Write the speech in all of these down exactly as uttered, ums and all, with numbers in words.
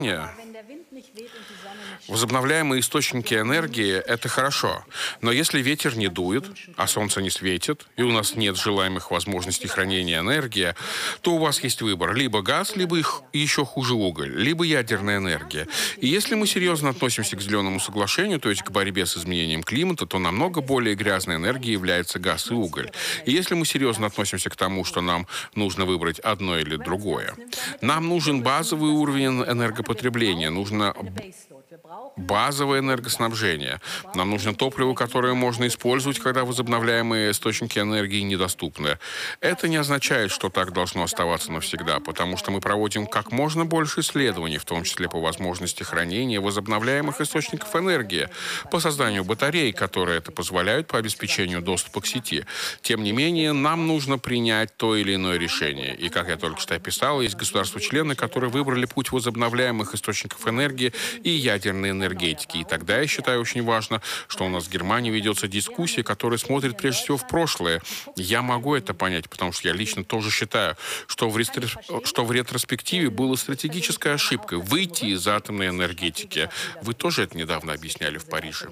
Не. Возобновляемые источники энергии — это хорошо. Но если ветер не дует, а солнце не светит, и у нас нет желаемых возможностей хранения энергии, то у вас есть выбор: либо газ, либо их еще хуже уголь, либо ядерная энергия. И если мы серьезно относимся к Зеленому соглашению, то есть к борьбе с изменением климата, то намного более грязной энергией является газ и уголь. И если мы серьезно относимся к тому, что нам нужно выбрать одно или другое, нам нужен базовый уровень энергопотребления, нужно базовое энергоснабжение. Нам нужно топливо, которое можно использовать, когда возобновляемые источники энергии недоступны. Это не означает, что так должно оставаться навсегда, потому что мы проводим как можно больше исследований, в том числе по возможности хранения возобновляемых источников энергии, по созданию батарей, которые это позволяют, по обеспечению доступа к сети. Тем не менее, нам нужно принять то или иное решение. И, как я только что описал, есть государства-члены, которые выбрали путь возобновляемых источников энергии и ядерной энергетики. И тогда я считаю очень важно, что у нас в Германии ведется дискуссия, которая смотрит прежде всего в прошлое. Я могу это понять, потому что я лично тоже считаю, что в, рестр... что в ретроспективе была стратегической ошибкой выйти из атомной энергетики. Вы тоже это недавно объясняли в Париже.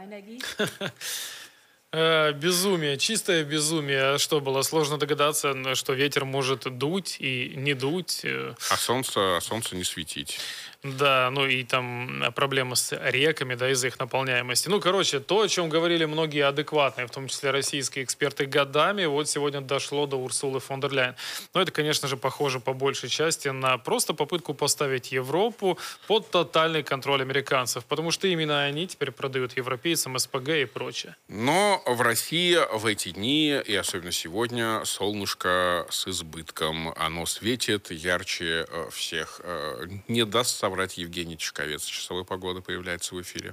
Э, Безумие, чистое безумие. А что было? Сложно догадаться, н- что ветер может дуть и не дуть. э, А солнце, а солнце не светить. Да, ну и там э, проблемы с реками, да, из-за их наполняемости. Ну, короче, то, о чем говорили многие адекватные, в том числе российские эксперты годами, вот сегодня дошло до Урсулы фон дер Ляйен. Но это, конечно же, похоже по большей части на просто попытку поставить Европу под тотальный контроль американцев, потому что именно они теперь продают европейцам СПГ и прочее. Но в России в эти дни, и особенно сегодня, солнышко с избытком. Оно светит ярче э, всех. Э, Не даст соврать Евгений Чековец. Часовой погоды появляется в эфире.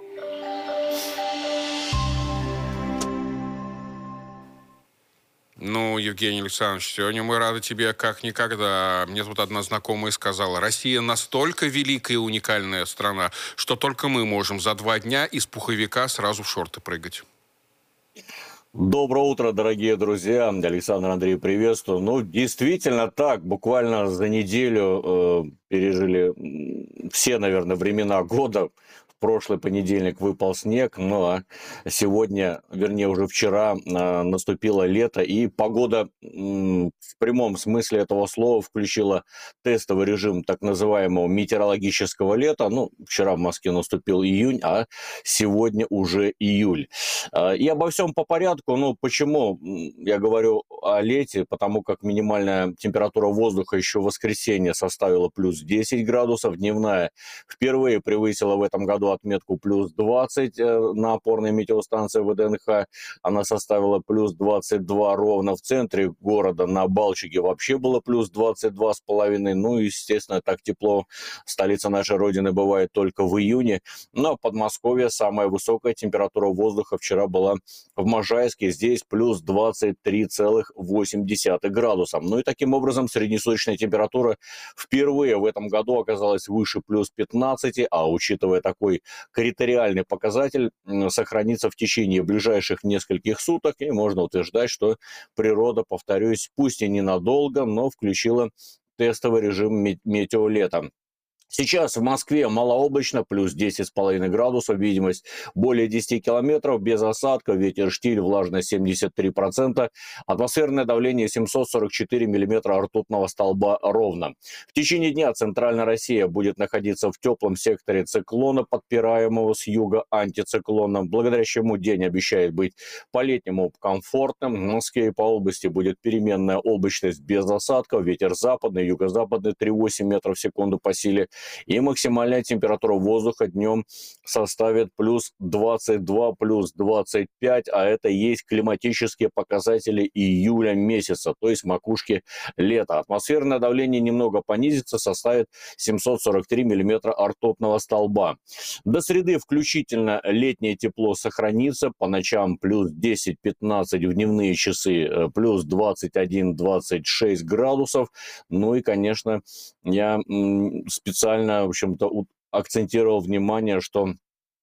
Ну, Евгений Александрович, сегодня мы рады тебе как никогда. Мне тут одна знакомая сказала: Россия настолько великая и уникальная страна, что только мы можем за два дня из пуховика сразу в шорты прыгать. Доброе утро, дорогие друзья. Александр Андрей, приветствую. Ну, действительно так. Буквально за неделю э, пережили м, все, наверное, времена года. В прошлый понедельник выпал снег, ну а сегодня, вернее, уже вчера э, наступило лето, и погода м, в прямом смысле этого слова включила тестовый режим так называемого метеорологического лета. Ну, вчера в Москве наступил июнь, а сегодня уже июль. А, И обо всем по порядку. Ну, почему м, я говорю о лете? Потому как минимальная температура воздуха еще в воскресенье составила плюс десять градусов, дневная впервые превысила в этом году отметку плюс двадцать э, на опорной метеостанции ВДНХ. Она составила плюс двадцать два ровно в центре города. На Балчике вообще было плюс двадцать два с половиной. Ну, естественно, так тепло столица нашей Родины бывает только в июне. Но в Подмосковье самая высокая температура воздуха вчера была в Можайске. Здесь плюс двадцать три целых восемь десятых градуса. Ну и таким образом среднесуточная температура впервые в этом году оказалась выше плюс пятнадцати, а учитывая такой критериальный показатель, м, сохранится в течение ближайших нескольких суток. И можно утверждать, что природа, повторюсь, пусть и ненадолго, но включила тестовый режим ме- метеолета. Сейчас в Москве малооблачно, плюс десять с половиной градусов, видимость более десяти километров, без осадков, ветер штиль, влажность семьдесят три процента, атмосферное давление семьсот сорок четыре миллиметра ртутного столба ровно. В течение дня центральная Россия будет находиться в теплом секторе циклона, подпираемого с юга антициклоном, благодаря чему день обещает быть по-летнему комфортным. В Москве и по области будет переменная облачность без осадков, ветер западный, юго-западный три целых восемь метров в секунду по силе. И максимальная температура воздуха днем составит плюс двадцать два, плюс двадцать пять, а это и есть климатические показатели июля месяца, то есть макушки лета. Атмосферное давление немного понизится, составит семьсот сорок три миллиметра ртутного столба. До среды включительно летнее тепло сохранится, по ночам плюс десять-пятнадцать, в дневные часы э, плюс двадцать один двадцать шесть градусов. Ну и, конечно, я м, специально, в общем-то, у- акцентировал внимание, что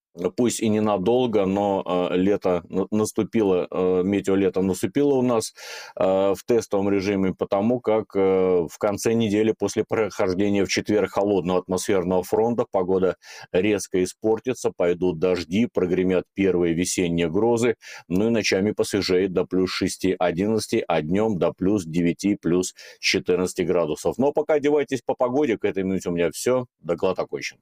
Пусть и ненадолго, но э, лето на- наступило, э, метеолето наступило у нас э, в тестовом режиме, потому как э, в конце недели после прохождения в четверг холодного атмосферного фронта погода резко испортится, пойдут дожди, прогремят первые весенние грозы, ну и ночами посвежеет до плюс шести-одиннадцати, а днем до плюс девяти, плюс четырнадцати градусов. Но пока одевайтесь по погоде, к этой минуте у меня все. Доклад окончен.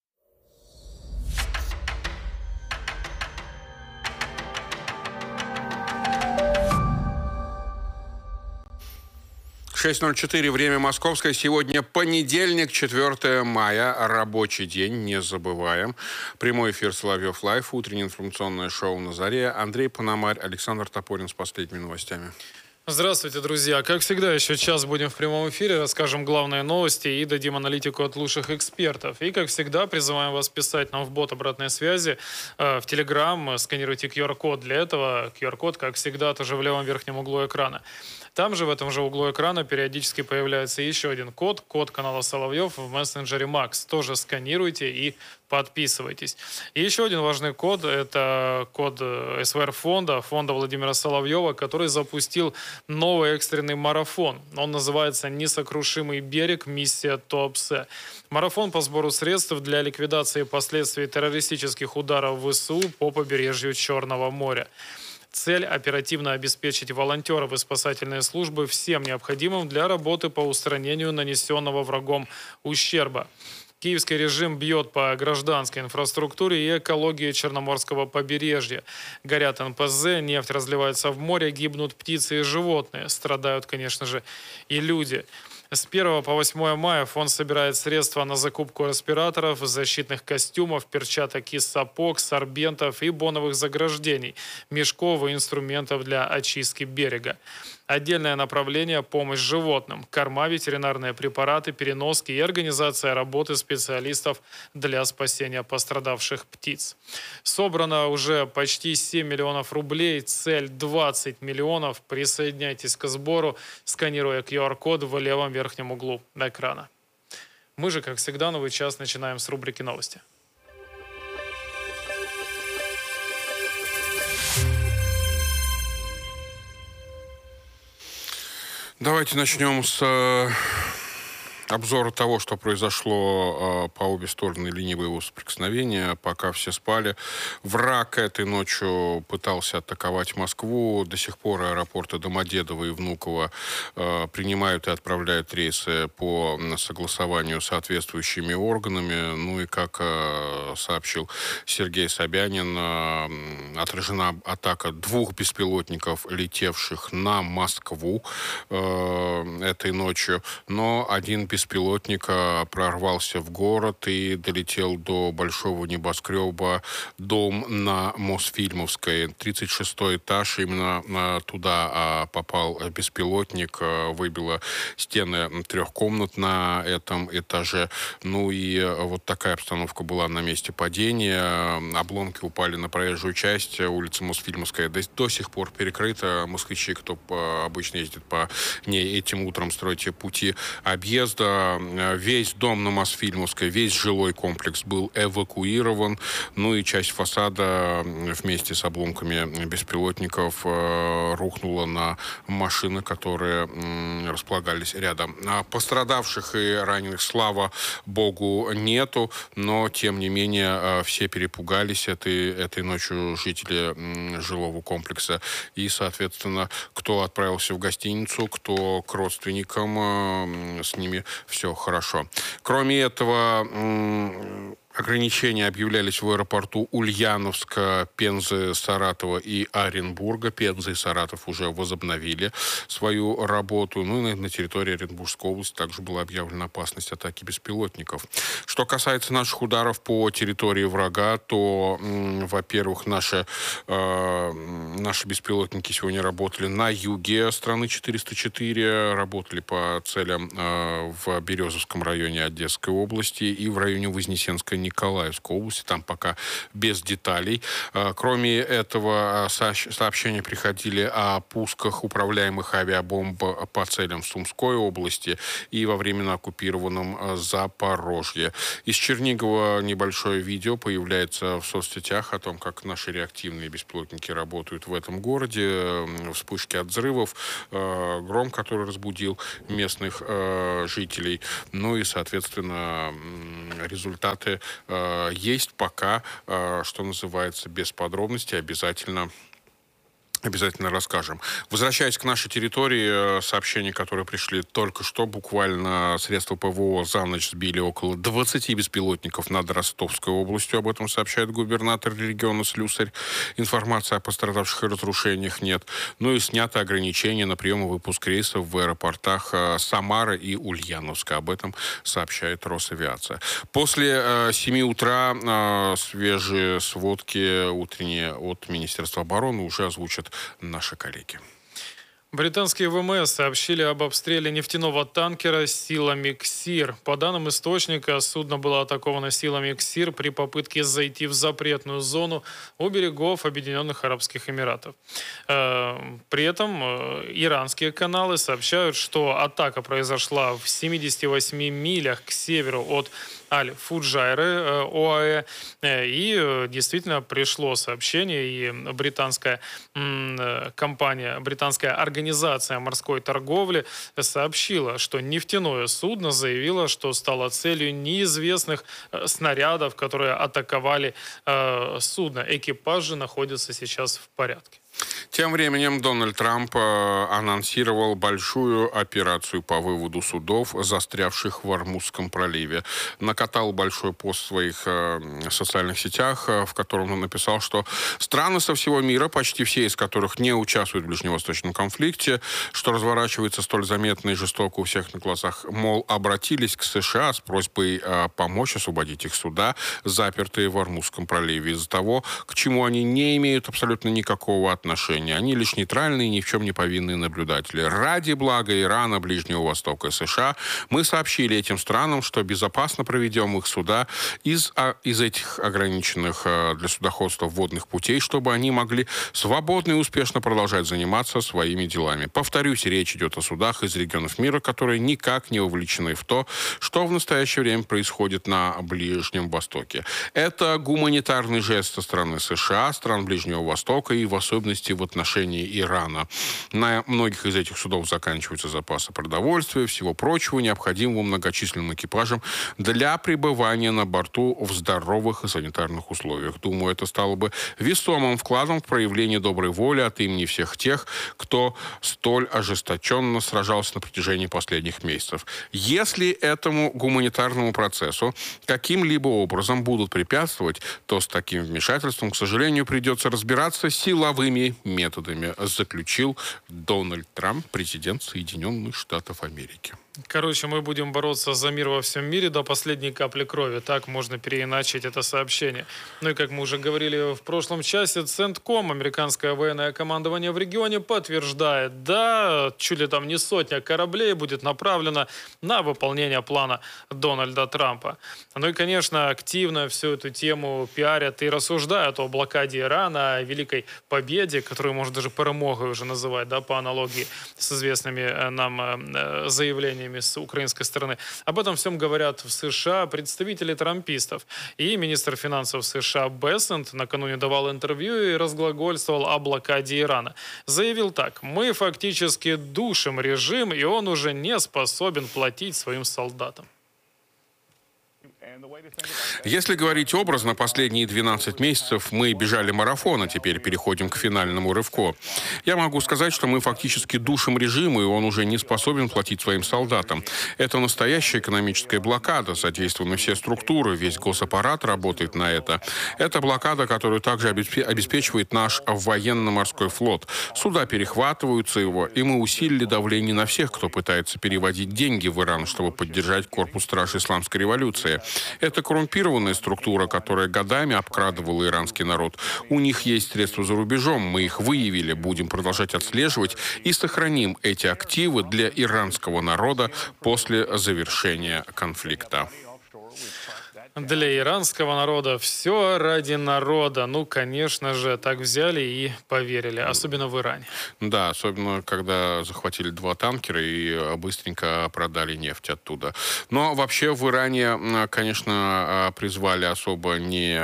шесть ноль четыре, время московское. Сегодня понедельник, четвёртое мая, рабочий день, не забываем. Прямой эфир Соловьев Лайф, утреннее информационное шоу «На заре». Андрей Пономарь, Александр Топорин с последними новостями. Здравствуйте, друзья. Как всегда, еще час будем в прямом эфире, расскажем главные новости и дадим аналитику от лучших экспертов. И, как всегда, призываем вас писать нам в бот обратной связи э, в Телеграм, сканируйте ку ар код. Для этого ку ар код, как всегда, тоже в левом верхнем углу экрана. Там же, в этом же углу экрана, периодически появляется еще один код, код канала Соловьев в мессенджере Макс. Тоже сканируйте и подписывайтесь. И еще один важный код – это код эс вэ эр фонда, фонда Владимира Соловьева, который запустил новый экстренный марафон. Он называется «Несокрушимый берег. Миссия Туапсе». Марафон по сбору средств для ликвидации последствий террористических ударов вэ эс у по побережью Черного моря. Цель – оперативно обеспечить волонтеров и спасательные службы всем необходимым для работы по устранению нанесенного врагом ущерба. Киевский режим бьет по гражданской инфраструктуре и экологии Черноморского побережья. Горят эн пэ зэ, нефть разливается в море, гибнут птицы и животные. Страдают, конечно же, и люди. С первого по восьмое мая фонд собирает средства на закупку респираторов, защитных костюмов, перчаток из сапог, сорбентов и боновых заграждений, мешков и инструментов для очистки берега. Отдельное направление – помощь животным, корма, ветеринарные препараты, переноски и организация работы специалистов для спасения пострадавших птиц. Собрано уже почти семь миллионов рублей, цель двадцать миллионов. Присоединяйтесь к сбору, сканируя ку ар код в левом верхнем углу экрана. Мы же, как всегда, новый час начинаем с рубрики «Новости». Давайте начнем с э, обзора того, что произошло э, по обе стороны линии боевого соприкосновения. Пока все спали, враг этой ночью пытался атаковать Москву. До сих пор аэропорты Домодедово и Внуково э, принимают и отправляют рейсы по согласованию с соответствующими органами. Ну и, как э, сообщил Сергей Собянин, э, отражена атака двух беспилотников, летевших на Москву э, этой ночью, но один беспилотник прорвался в город и долетел до большого небоскреба, дом на Мосфильмовской, тридцать шестой этаж. Именно туда попал беспилотник, выбило стены трех комнат на этом этаже. Ну и вот такая обстановка была на месте падения. Обломки упали на проезжую часть. Улица Мосфильмовская до, до сих пор перекрыта. Москвичи, кто обычно ездит по ней, этим утром строите пути объезда. Весь дом на Мосфильмовской, весь жилой комплекс был эвакуирован. Ну и часть фасада вместе с обломками беспилотников рухнула на машины, которые располагались рядом. Пострадавших и раненых, слава богу, нету, но тем не менее все перепугались этой, этой ночью, жители жилого комплекса. И, соответственно, кто отправился в гостиницу, кто к родственникам, с ними все хорошо. Кроме этого, ограничения объявлялись в аэропорту Ульяновска, Пензы, Саратова и Оренбурга. Пенза и Саратов уже возобновили свою работу. Ну и на территории Оренбургской области также была объявлена опасность атаки беспилотников. Что касается наших ударов по территории врага, то, во-первых, наши, э, наши беспилотники сегодня работали на юге страны четыреста четыре, работали по целям э, в Березовском районе Одесской области и в районе Вознесенской Николаевской области. Там пока без деталей. Кроме этого, сообщения приходили о пусках управляемых авиабомб по целям в Сумской области и во временно оккупированном Запорожье. Из Чернигова небольшое видео появляется в соцсетях о том, как наши реактивные беспилотники работают в этом городе. Вспышки от взрывов, гром, который разбудил местных жителей. Ну и, соответственно, результаты есть пока, что называется, без подробностей. Обязательно Обязательно расскажем. Возвращаясь к нашей территории, сообщения, которые пришли только что, буквально средства ПВО за ночь сбили около двадцати беспилотников над Ростовской областью. Об этом сообщает губернатор региона Слюсарь. Информации о пострадавших и разрушениях нет. Ну и снято ограничение на прием и выпуск рейсов в аэропортах Самары и Ульяновска. Об этом сообщает Росавиация. После семи утра свежие сводки утренние от Министерства обороны уже озвучат наши коллеги. Британские ВМС сообщили об обстреле нефтяного танкера силами КСИР. По данным источника, судно было атаковано силами КСИР при попытке зайти в запретную зону у берегов Объединенных Арабских Эмиратов. При этом иранские каналы сообщают, что атака произошла в семидесяти восьми милях к северу от Аль-Фуджайры, ОАЭ, и действительно пришло сообщение, и британская компания, британская организация морской торговли сообщила, что нефтяное судно заявило, что стало целью неизвестных снарядов, которые атаковали судно. Экипаж же находится сейчас в порядке. Тем временем Дональд Трамп анонсировал большую операцию по выводу судов, застрявших в Ормузском проливе. Накатал большой пост в своих социальных сетях, в котором он написал, что страны со всего мира, почти все из которых не участвуют в ближневосточном конфликте, что разворачивается столь заметно и жестоко у всех на глазах, мол, обратились к США с просьбой помочь освободить их суда, запертые в Ормузском проливе, из-за того, к чему они не имеют абсолютно никакого отношения. Они лишь нейтральные, ни в чем не повинные наблюдатели. Ради блага Ирана, Ближнего Востока и США мы сообщили этим странам, что безопасно проведем их суда из, а, из этих ограниченных а, для судоходства водных путей, чтобы они могли свободно и успешно продолжать заниматься своими делами. Повторюсь, речь идет о судах из регионов мира, которые никак не вовлечены в то, что в настоящее время происходит на Ближнем Востоке. Это гуманитарный жест со стороны США, стран Ближнего Востока и в особенности в отношении Ирана. На многих из этих судов заканчиваются запасы продовольствия, всего прочего, необходимого многочисленным экипажам для пребывания на борту в здоровых и санитарных условиях. Думаю, это стало бы весомым вкладом в проявление доброй воли от имени всех тех, кто столь ожесточенно сражался на протяжении последних месяцев. Если этому гуманитарному процессу каким-либо образом будут препятствовать, то с таким вмешательством, к сожалению, придется разбираться силовыми методами, заключил Дональд Трамп, президент Соединенных Штатов Америки. Короче, мы будем бороться за мир во всем мире до последней капли крови. Так можно переиначить это сообщение. Ну и, как мы уже говорили в прошлом часе, Центком, американское военное командование в регионе, подтверждает, да, чуть ли там не сотня кораблей будет направлена на выполнение плана Дональда Трампа. Ну и, конечно, активно всю эту тему пиарят и рассуждают о блокаде Ирана, о великой победе, которую можно даже перемогой уже называть, да, по аналогии с известными нам заявлениями с украинской стороны. Об этом всем говорят в США представители трампистов. И министр финансов США Бессент накануне давал интервью и разглагольствовал о блокаде Ирана. Заявил так: «Мы фактически душим режим, и он уже не способен платить своим солдатам». Если говорить образно, последние двенадцать месяцев мы бежали марафон, а теперь переходим к финальному рывку. Я могу сказать, что мы фактически душим режим, и он уже не способен платить своим солдатам. Это настоящая экономическая блокада, задействованы все структуры, весь госаппарат работает на это. Это блокада, которую также обеспечивает наш военно-морской флот. Суда перехватываются его, и мы усилили давление на всех, кто пытается переводить деньги в Иран, чтобы поддержать корпус страж исламской революции. Это коррумпированная структура, которая годами обкрадывала иранский народ. У них есть средства за рубежом, мы их выявили, будем продолжать отслеживать и сохраним эти активы для иранского народа после завершения конфликта. Для иранского народа все ради народа. Ну, конечно же, так взяли и поверили, особенно в Иране. Да, особенно когда захватили два танкера и быстренько продали нефть оттуда. Но вообще в Иране, конечно, призвали особо не,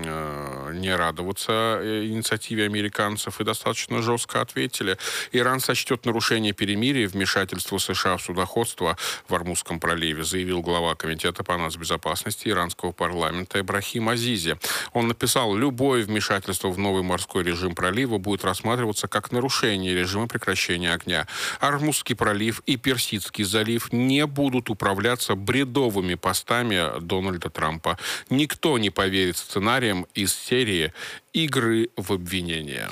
не радоваться инициативе американцев и достаточно жестко ответили. Иран сочтет нарушение перемирия и вмешательство США в судоходство в Ормузском проливе, заявил глава Комитета по нацбезопасности иранского парламента Ибрахим Азизи. Он написал: любое вмешательство в новый морской режим пролива будет рассматриваться как нарушение режима прекращения огня. Ормузский пролив и Персидский залив не будут управляться бредовыми постами Дональда Трампа. Никто не поверит сценариям из серии «Игры в обвинения».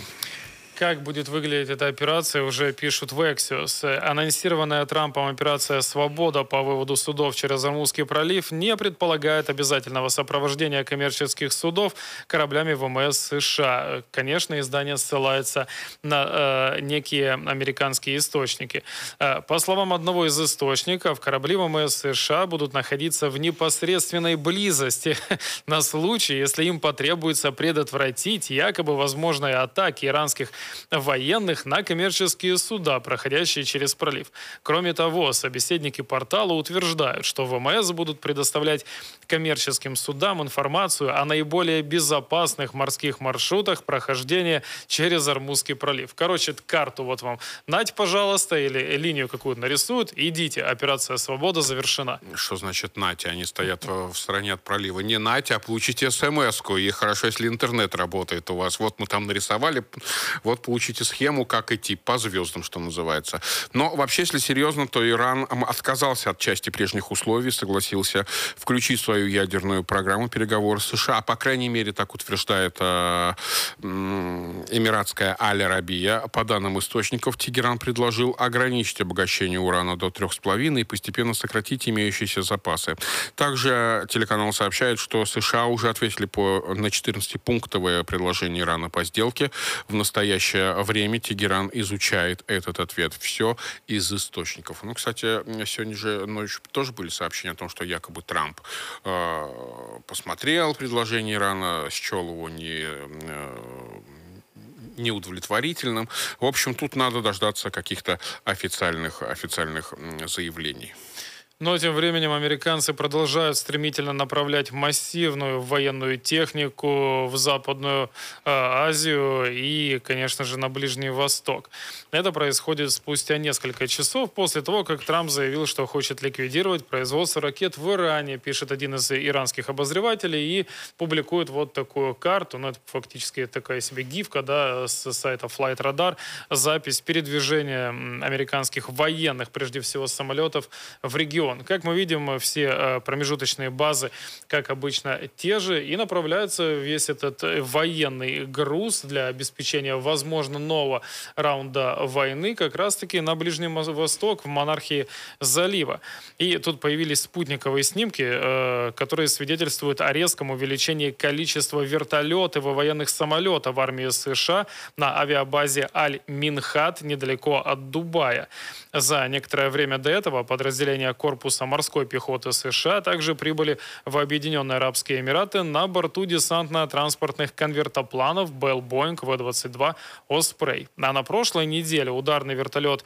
Как будет выглядеть эта операция, уже пишут в Axios. Анонсированная Трампом операция «Свобода» по выводу судов через Ормузский пролив не предполагает обязательного сопровождения коммерческих судов кораблями ВМС США. Конечно, издание ссылается на э, некие американские источники. Э, по словам одного из источников, корабли ВМС США будут находиться в непосредственной близости на случай, если им потребуется предотвратить якобы возможные атаки иранских военных на коммерческие суда, проходящие через пролив. Кроме того, собеседники портала утверждают, что ВМС будут предоставлять коммерческим судам информацию о наиболее безопасных морских маршрутах прохождения через Ормузский пролив. Короче, карту вот вам нать, пожалуйста, или линию какую-то нарисуют, идите, операция «Свобода» завершена. Что значит нать? Они стоят в стороне от пролива. Не нать, а получите смс-ку. И хорошо, если интернет работает у вас. Вот мы там нарисовали, вот получите схему, как идти по звездам, что называется. Но вообще, если серьезно, то Иран отказался от части прежних условий, согласился включить свою ядерную программу переговоров с США. По крайней мере, так утверждает э, э, эмиратская Аль-Арабия. По данным источников, Тегеран предложил ограничить обогащение урана до трех с половиной и постепенно сократить имеющиеся запасы. Также телеканал сообщает, что США уже ответили по, на четырнадцатипунктовое предложение Ирана по сделке. В настоящее время Тегеран изучает этот ответ. Все из источников. Ну, кстати, сегодня же ночью тоже были сообщения о том, что якобы Трамп э, посмотрел предложение Ирана, счел его не... Э, неудовлетворительным. В общем, тут надо дождаться каких-то официальных, официальных заявлений. Но тем временем американцы продолжают стремительно направлять массивную военную технику в Западную э, Азию и, конечно же, на Ближний Восток. Это происходит спустя несколько часов после того, как Трамп заявил, что хочет ликвидировать производство ракет в Иране, пишет один из иранских обозревателей и публикует вот такую карту. Ну, это фактически такая себе гифка, да, с сайта Flight Radar, запись передвижения американских военных, прежде всего самолетов, в регион. Как мы видим, все промежуточные базы, как обычно, те же, и направляется весь этот военный груз для обеспечения, возможно, нового раунда войны как раз-таки на Ближнем Восток, в монархии залива. И тут появились спутниковые снимки, которые свидетельствуют о резком увеличении количества вертолетов и военных самолетов в армии США на авиабазе Аль-Минхат недалеко от Дубая. За некоторое время до этого подразделения корпуса корпуса морской пехоты США также прибыли в Объединенные Арабские Эмираты на борту десантно-транспортных конвертопланов Bell Boeing вэ двадцать два Osprey. А на прошлой неделе ударный вертолет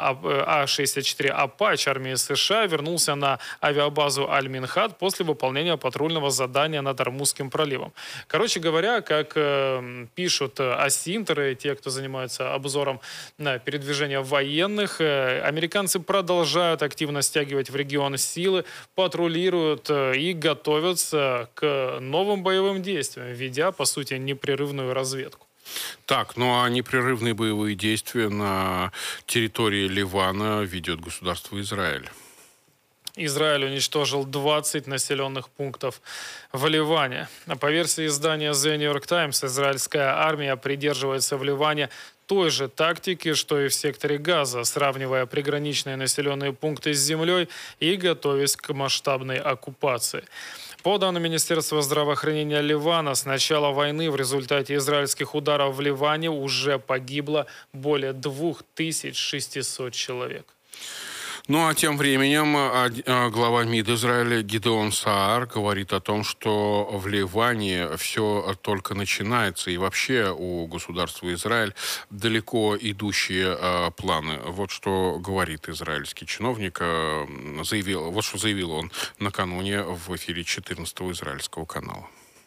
А шестьдесят четыре Apache армии США вернулся на авиабазу Аль-Минхат после выполнения патрульного задания над Ормузским проливом. Короче говоря, как э, пишут осинтеры, те, кто занимается обзором э, передвижения военных, э, американцы продолжают активно стягивать в регион силы, патрулируют и готовятся к новым боевым действиям, ведя, по сути, непрерывную разведку. Так, ну а непрерывные боевые действия на территории Ливана ведет государство Израиль. Израиль уничтожил двадцать населенных пунктов в Ливане. По версии издания The New York Times, израильская армия придерживается в Ливане той же тактики, что и в секторе Газа, сравнивая приграничные населенные пункты с землей и готовясь к масштабной оккупации. По данным Министерства здравоохранения Ливана, с начала войны в результате израильских ударов в Ливане уже погибло более двух тысяч шестисот человек. Ну, а тем временем а, а, глава МИД Израиля Гидеон Саар говорит о том, что в Ливане все только начинается, и вообще у государства Израиль далеко идущие а, планы. Вот что говорит израильский чиновник, а, заявил, вот что заявил он накануне в эфире четырнадцатого израильского канала.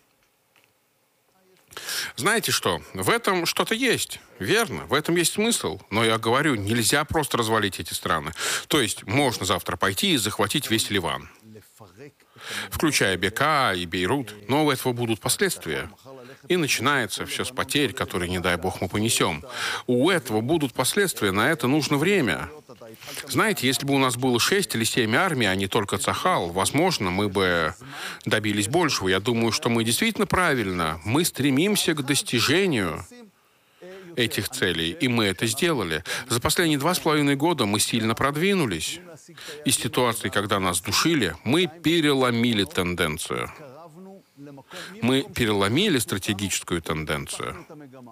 Знаете что? В этом что-то есть. Верно, в этом есть смысл. Но я говорю, нельзя просто развалить эти страны. То есть можно завтра пойти и захватить весь Ливан, включая Бека и Бейрут. Но у этого будут последствия. И начинается все с потерь, которые, не дай бог, мы понесем. У этого будут последствия, на это нужно время. Знаете, если бы у нас было шесть или семь армий, а не только Цахал, возможно, мы бы добились большего. Я думаю, что мы действительно правильно. Мы стремимся к достижению этих целей, и мы это сделали. За последние два с половиной года мы сильно продвинулись. Из ситуации, когда нас душили, мы переломили тенденцию. Мы переломили стратегическую тенденцию.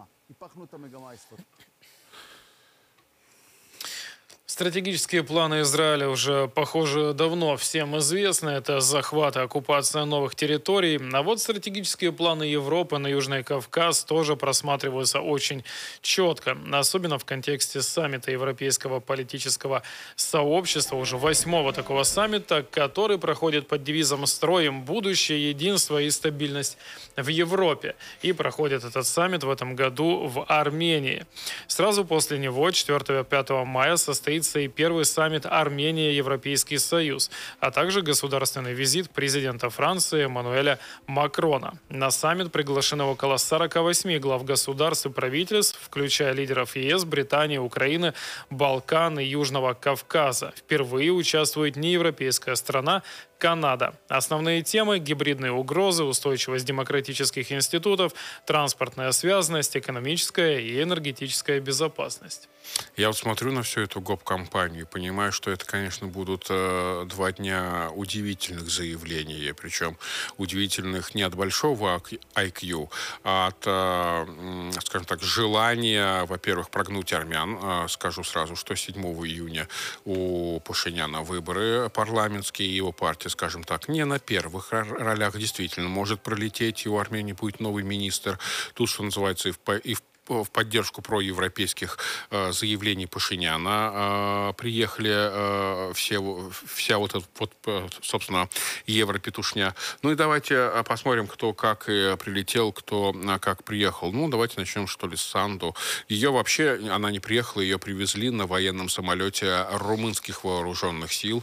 Стратегические планы Израиля уже, похоже, давно всем известны. Это захват и оккупация новых территорий. А вот стратегические планы Европы на Южный Кавказ тоже просматриваются очень четко. Особенно в контексте саммита Европейского политического сообщества, уже восьмого такого саммита, который проходит под девизом «Строим будущее, единство и стабильность в Европе». И проходит этот саммит в этом году в Армении. Сразу после него, четвёртого-пятого мая, состоится и первый саммит Армения-Европейский Союз, а также государственный визит президента Франции Эммануэля Макрона. На саммит приглашены около сорока восьми глав государств и правительств, включая лидеров ЕС, Британии, Украины, Балкан и Южного Кавказа. Впервые участвует неевропейская страна — Канада. Основные темы — гибридные угрозы, устойчивость демократических институтов, транспортная связанность, экономическая и энергетическая безопасность. Я вот смотрю на всю эту гоп-компанию и понимаю, что это, конечно, будут э, два дня удивительных заявлений, причем удивительных не от большого ай кью, а от, э, скажем так, желания, во-первых, прогнуть армян. Э, скажу сразу, что седьмого июня у Пашиняна выборы парламентские, и его партия, скажем так, не на первых ролях действительно может пролететь, и у Армении будет новый министр. Тут, что называется, и в, и в в поддержку проевропейских э, заявлений Пашиняна э, приехали э, все, вся вот эта, вот, собственно, европетушня. Ну и давайте посмотрим, кто как и прилетел, кто как приехал. Ну, давайте начнем, что ли, с Санду. Ее вообще, она не приехала, ее привезли на военном самолете румынских вооруженных сил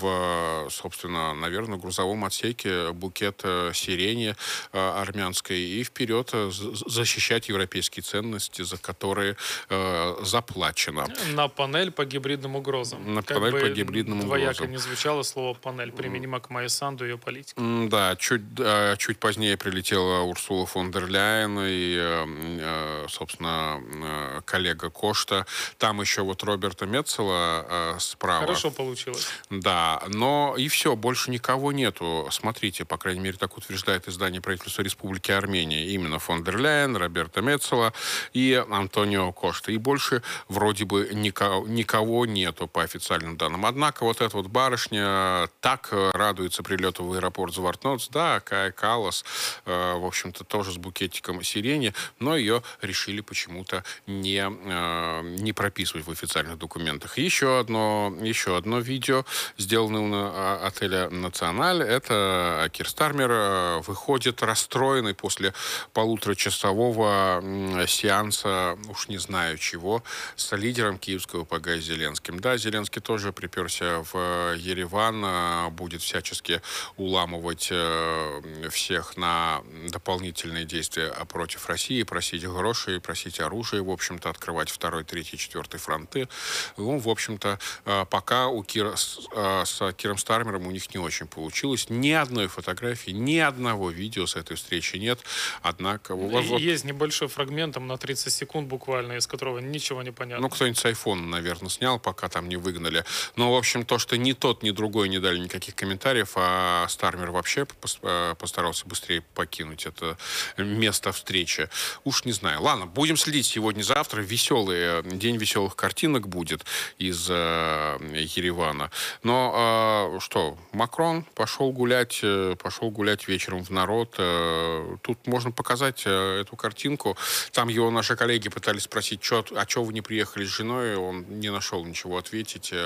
в, собственно, наверное, грузовом отсеке букет сирени э, армянской, и вперед защищать европейские ценности, за которые э, заплачено. На панель по гибридным угрозам. На как панель бы по гибридным двояко угрозам. не звучало слово «панель», применимо к Майе Санду и ее политике. Да, чуть, чуть позднее прилетела Урсула фон дер Ляйен и, собственно, коллега Кошта. Там еще вот Роберта Меццела справа. Хорошо получилось. Да, но и все, больше никого нету. Смотрите, по крайней мере, так утверждает издание правительства Республики Армения. Именно фон дер Ляйен, Роберта Меццела и Антонио Кошта. И больше вроде бы никого, никого нету по официальным данным. Однако вот эта вот барышня так радуется прилету в аэропорт Звартноц. Да, Кая Каллас, э, в общем-то, тоже с букетиком сирени, но ее решили почему-то не, э, не прописывать в официальных документах. Еще одно, еще одно видео, сделанное у отеля «Националь». Это Кир Стармер выходит расстроенный после полуторачасового сеанса, уж не знаю чего, с лидером киевского ПГ Зеленским. Да, Зеленский тоже приперся в Ереван, будет всячески уламывать всех на дополнительные действия против России, просить гроши, просить оружие, в общем-то, открывать второй, третий, четвертый фронты. Ну, в общем-то, пока у Кира, с Киром Стармером у них не очень получилось. Ни одной фотографии, ни одного видео с этой встречи нет. Однако... Есть небольшой фрагмент, там на тридцать секунд буквально, из которого ничего не понятно. Ну, кто-нибудь с айфона, наверное, снял, пока там не выгнали. Но, в общем, то, что ни тот, ни другой не дали никаких комментариев, а Стармер вообще пос- э, постарался быстрее покинуть это место встречи. Уж не знаю. Ладно, будем следить сегодня-завтра. Веселый день веселых картинок будет из э, Еревана. Но э, что, Макрон пошел гулять, э, пошел гулять вечером в народ. Э, тут можно показать э, эту картинку. Там его наши коллеги пытались спросить, чё, а что вы не приехали с женой? Он не нашел ничего ответить.